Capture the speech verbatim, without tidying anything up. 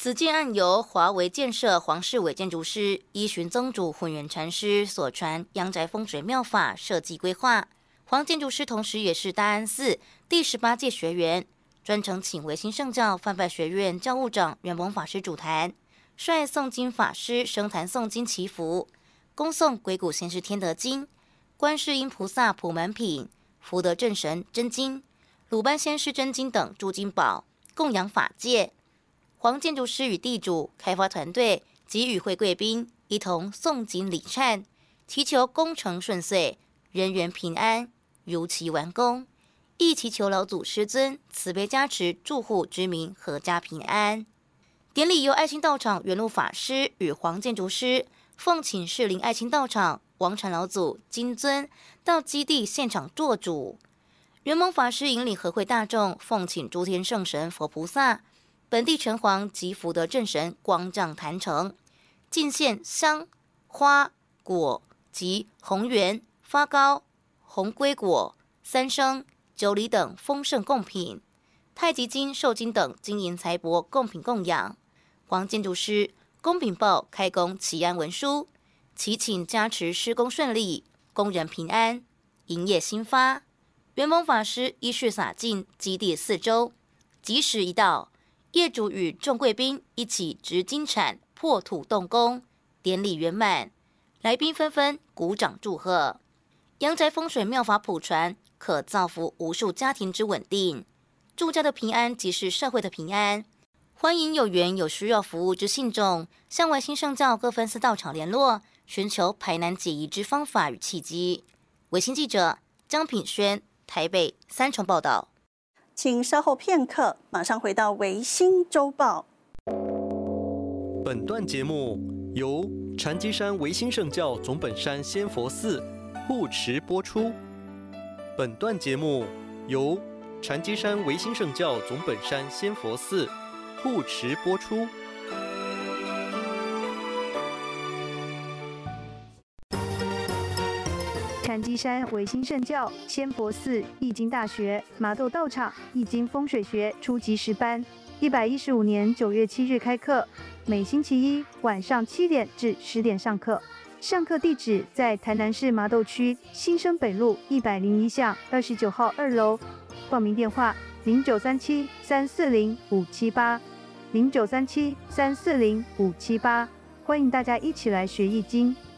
此建案由华为建设黄世伟建筑师依循宗主混元禅师所传阳宅风水妙法设计规划。黄建筑师同时也是大安寺第十八届学员，专程请维新圣教范拜学院教务长圆蒙法师主坛，率诵经法师升坛诵经祈福，恭诵鬼谷先师天德经、观世音菩萨普门品、福德正神真经、鲁班先师真经等诸经宝，供养法界。黄建筑师与地主、开发团队及与会贵宾一同诵经礼忏，祈求工程顺遂、人员平安、如期完工，亦祈求老祖师尊慈悲加持住户居民阖家平安。典礼由爱心道场圆路法师与黄建筑师奉请士林爱心道场王禅老祖金尊到基地现场做主，圆蒙法师引领和会大众奉请诸天圣神佛菩萨、本地城隍及福德正神光降坛城，进献香、花、果及红圆、发糕、红龟果、三牲、九礼等丰盛贡品，太极金、寿金等金银财帛贡品供养。黄建筑师公禀报开工祈安文书，祈请加持施工顺利，工人平安，营业兴发。圆蒙法师依序洒净基地四周，吉时一到，业主与众贵宾一起执金铲破土动工，典礼圆满，来宾纷纷鼓掌祝贺。阳宅风水妙法普传，可造福无数家庭之稳定，住家的平安即是社会的平安。欢迎有缘有需要服务之信众，向维新圣教各分寺道场联络，寻求排难解疑之方法与契机。维新记者张品轩，台北三重报道。 请稍后片刻，马上回到维新周报。 本段节目由禅机山维新圣教总本山仙佛寺护持播出。本段节目由禅机山维新圣教总本山仙佛寺护持播出。 禅机山维新圣教仙佛寺易经大学麻豆道场易经风水学初级十班，一百一十五年九月七日开课，每星期一晚上七点至十点上课。上课地址在台南市麻豆区新生北路一百零一巷二十九号二楼。报名电话：零九三七三四零五七八，零九三七三四零五七八。欢迎大家一起来学易经。